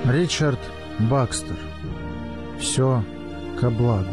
Ричард Бакстер. Все ко благу.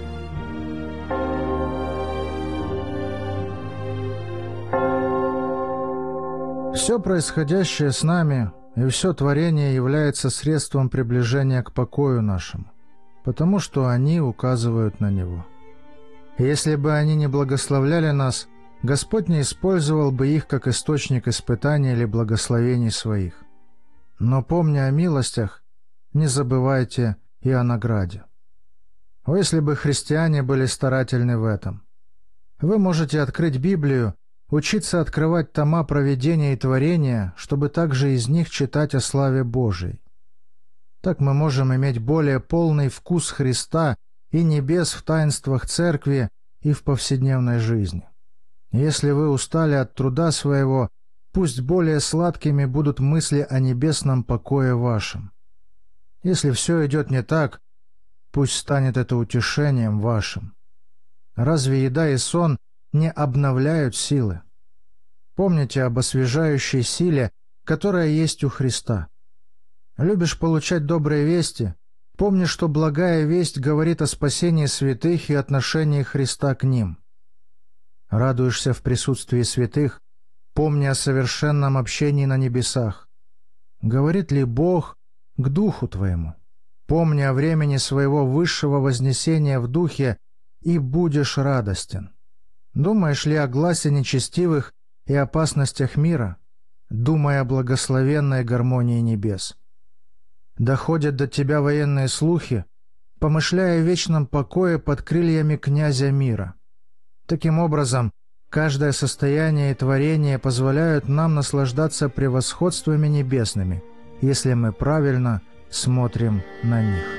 Все происходящее с нами и все творение является средством приближения к покою нашему, потому что они указывают на него. Если бы они не благословляли нас, Господь не использовал бы их как источник испытаний или благословений своих. Но, помня о милостях, не забывайте и о награде. О, если бы христиане были старательны в этом! Вы можете открыть Библию, учиться открывать тома провидения и творения, чтобы также из них читать о славе Божией. Так мы можем иметь более полный вкус Христа и небес в таинствах церкви и в повседневной жизни. Если вы устали от труда своего, пусть более сладкими будут мысли о небесном покое вашем. Если все идет не так, пусть станет это утешением вашим. Разве еда и сон не обновляют силы? Помните об освежающей силе, которая есть у Христа. Любишь получать добрые вести? Помни, что благая весть говорит о спасении святых и отношении Христа к ним. Радуешься в присутствии святых? Помни о совершенном общении на небесах. Говорит ли Бог к духу твоему? Помни о времени своего высшего вознесения в духе, и будешь радостен. Думаешь ли о гласе нечестивых и опасностях мира? Думай о благословенной гармонии небес. Доходят до тебя военные слухи, помышляя о вечном покое под крыльями князя мира. Таким образом, каждое состояние и творение позволяют нам наслаждаться превосходствами небесными, если мы правильно смотрим на них.